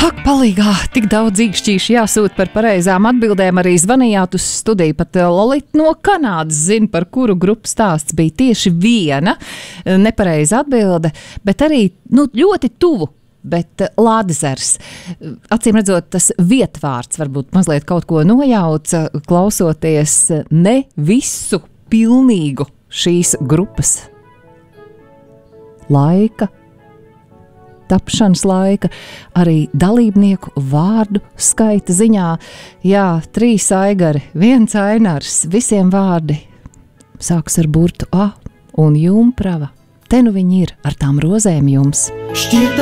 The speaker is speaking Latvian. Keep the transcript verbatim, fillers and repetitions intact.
Ak, palīgā, tik daudz īkšķīši jāsūt par pareizām atbildēm. Arī zvanījāt uz studiju, pat Lolita no Kanādas zina, par kuru grupu stāsts bija tieši viena nepareiza atbilde, bet arī nu, ļoti tuvu. Bet Lādezers, acīm redzot, tas vietvārds varbūt mazliet kaut ko nojauca, klausoties ne visu pilnīgu šīs grupas laika, tapšanas laika, arī dalībnieku vārdu skaita ziņā. Jā, trīs Aigari, viens Ainars, visiem vārdi sāks ar burtu A un Jumprava. Te nu viņi ir ar tām rozēm jums. Šķiet,